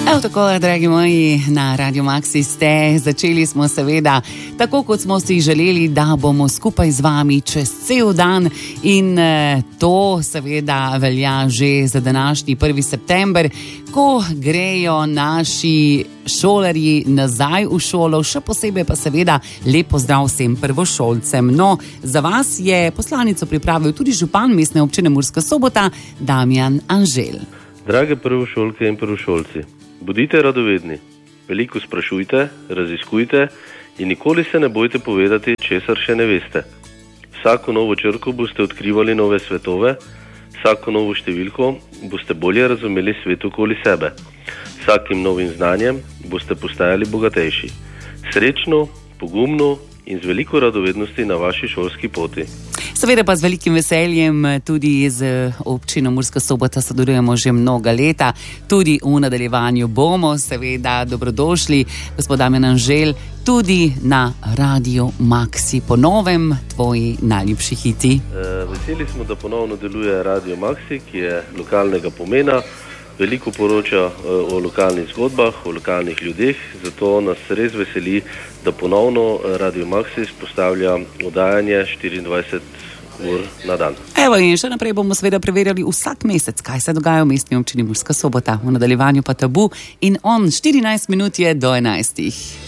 Evo tako, dragi moji, na Radio Maxi ste. Začeli smo seveda tako, kot smo si želeli, da bomo skupaj z vami čez cel dan in to seveda velja že za današnji 1. september, ko grejo naši šolarji nazaj v šolo, še posebej pa seveda lep pozdrav vsem prvošolcem. No, za vas je poslanico pripravil tudi župan Mestne občine Murska Sobota, Damjan Anžel. Drage prvošolke in prvošolci, bodite radovedni, veliko sprašujte, raziskujte in nikoli se ne bojte povedati, česar še ne veste. Vsako novo črko boste odkrivali nove svetove, vsako novo številko boste bolje razumeli svet okoli sebe. Vsakim novim znanjem boste postajali bogatejši. Srečno, pogumno in z veliko radovednosti na vaši šolski poti. Seveda pa z velikim veseljem tudi z občino Murska Sobota sodelujemo že mnoga leta. Tudi v nadaljevanju bomo seveda dobrodošli, gospod Damjan Anžel, tudi na Radio Maxi. Po novem tvoji najljubši hiti. Veseli smo, da ponovno deluje Radio Maxi, ki je lokalnega pomena. Veliko poroča o lokalnih zgodbah, o lokalnih ljudeh, zato nas res veseli, da ponovno Radio Maxi izpostavlja oddajanje 24 ur na dan. Evo, in še naprej bomo seveda preverjali vsak mesec, kaj se dogaja v Mestni občini Murska Sobota. V nadaljevanju pa Tabu in on 14 minut je do 11.